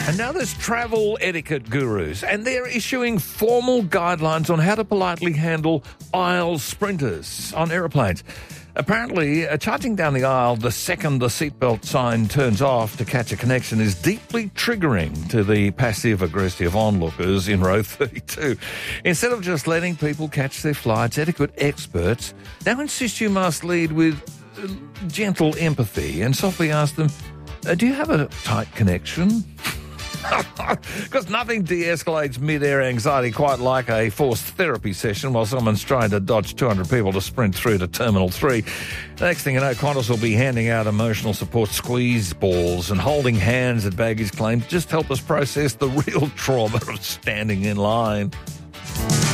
And now there's travel etiquette gurus, and they're issuing formal guidelines on how to politely handle aisle sprinters on aeroplanes. Apparently, charging down the aisle the second the seatbelt sign turns off to catch a connection is deeply triggering to the passive-aggressive onlookers in row 32. Instead of just letting people catch their flights, etiquette experts now insist you must lead with gentle empathy and softly ask them, do you have a tight connection? Because nothing de-escalates mid-air anxiety quite like a forced therapy session while someone's trying to dodge 200 people to sprint through to Terminal 3. The next thing you know, Qantas will be handing out emotional support squeeze balls and holding hands at baggage claim to just help us process the real trauma of standing in line.